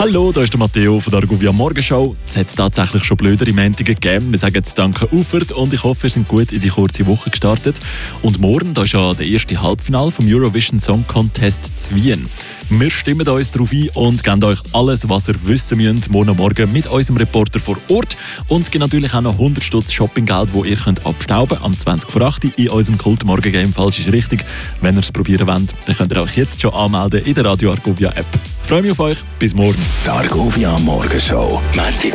Hallo, da ist der Matteo von der Argovia Morgenshow. Es hat tatsächlich schon blödere Mäntige gegeben. Wir sagen jetzt Danke Ufert und ich hoffe, ihr seid gut in die kurze Woche gestartet. Und morgen, da ist ja der erste Halbfinale vom Eurovision Song Contest zu Wien. Wir stimmen uns darauf ein und geben euch alles, was ihr wissen müsst, morgen mit unserem Reporter vor Ort. Und es gibt natürlich auch noch 100 Stutz Shoppinggeld, das ihr könnt abstauben am 20 vor 8 in unserem Kult-Morgen-Game. Falsch ist richtig. Wenn ihr es probieren wollt, dann könnt ihr euch jetzt schon anmelden in der Radio Argovia App. Ich freue mich auf euch. Bis morgen. Die Argovia Morgenshow.